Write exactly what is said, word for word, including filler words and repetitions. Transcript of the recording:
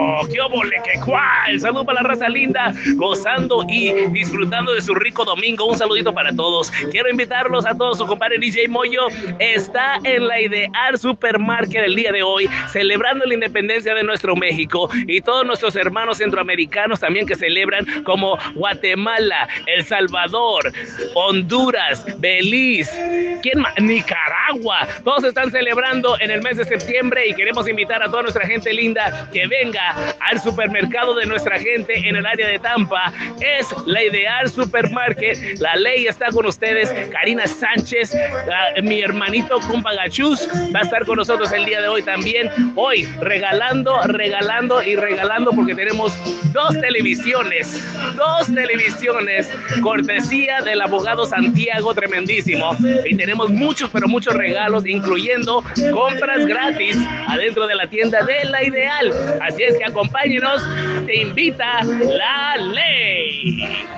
¡Qué óvole, qué cual! Salud para la raza linda, gozando y disfrutando de su rico domingo. Un saludito para todos. Quiero invitarlos a todos. Su compadre D J Moyo está en la Ideal Supermarket el día de hoy, celebrando la independencia de nuestro México y todos nuestros hermanos centroamericanos también que celebran, como Guatemala, El Salvador, Honduras, Belice, ¿quién más? Nicaragua. Todos están celebrando en el mes de septiembre y queremos invitar a toda nuestra gente linda que venga al supermercado de nuestra gente en el área de Tampa. Es la Ideal Supermarket. La ley está con ustedes. Karina Sánchez, uh, mi hermanito compa Gachús, va a estar con nosotros el día de hoy también. Hoy regalando, regalando y regalando, porque tenemos dos televisiones, dos televisiones, cortesía del abogado Santiago, tremendísimo. Y tenemos muchos, pero muchos regalos, incluyendo compras gratis adentro de la tienda de La Ideal. Así es que acompáñenos, te invita la ley.